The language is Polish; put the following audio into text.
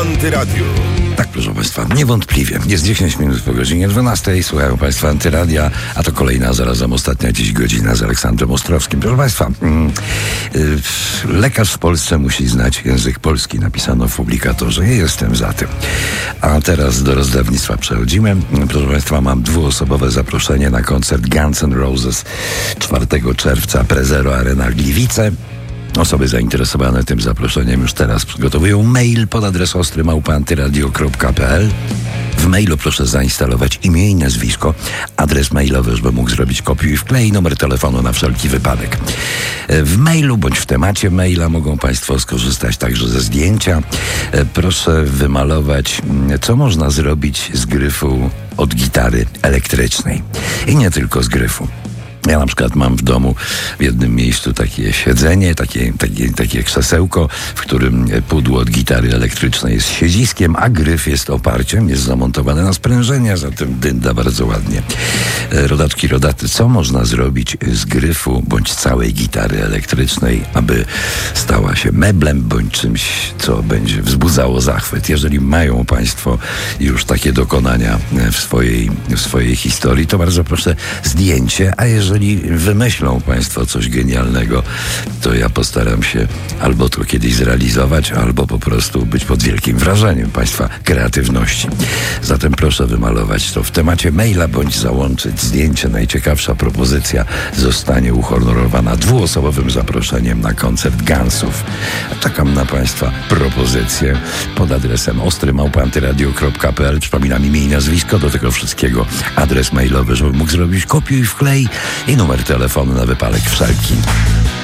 Antyradiu. Tak, proszę Państwa, niewątpliwie. Jest 10 minut po godzinie 12. Słuchają Państwa Antyradia, a to kolejna, zarazem ostatnia dziś godzina z Aleksandrem Ostrowskim. Proszę Państwa, lekarz w Polsce musi znać język polski, napisano w publikatorze. Ja jestem za tym. A teraz do rozdawnictwa przechodzimy. Proszę Państwa, mam dwuosobowe zaproszenie na koncert Guns N' Roses 4 czerwca, Prezero Arena Gliwice. Osoby zainteresowane tym zaproszeniem już teraz przygotowują mail pod adres ostry@antyradio.pl. W mailu proszę zainstalować imię i nazwisko, adres mailowy, żeby mógł zrobić kopiuj i wklej, numer telefonu na wszelki wypadek. W mailu bądź w temacie maila mogą Państwo skorzystać także ze zdjęcia. Proszę wymalować, co można zrobić z gryfu od gitary elektrycznej. I nie tylko z gryfu. Ja na przykład mam w domu w jednym miejscu takie siedzenie, takie krzesełko, w którym pudło od gitary elektrycznej jest siedziskiem, a gryf jest oparciem, jest zamontowany na sprężenia, zatem dynda bardzo ładnie. Rodaczki, rodacy, co można zrobić z gryfu bądź całej gitary elektrycznej, aby stała się meblem bądź czymś, co będzie wzbudzało zachwyt? Jeżeli mają Państwo już takie dokonania w swojej historii, to bardzo proszę zdjęcie, a jeżeli wymyślą Państwo coś genialnego, to ja postaram się albo to kiedyś zrealizować, albo po prostu być pod wielkim wrażeniem Państwa kreatywności. Zatem proszę wymalować to w temacie maila, bądź załączyć zdjęcie. Najciekawsza propozycja zostanie uhonorowana dwuosobowym zaproszeniem na koncert Gunsów. Czekam na Państwa propozycje pod adresem ostry@antyradio.pl. Przypominam imię i nazwisko, do tego wszystkiego adres mailowy, żeby mógł zrobić kopiuj i wklej i numer telefonu na wypadek wszelki.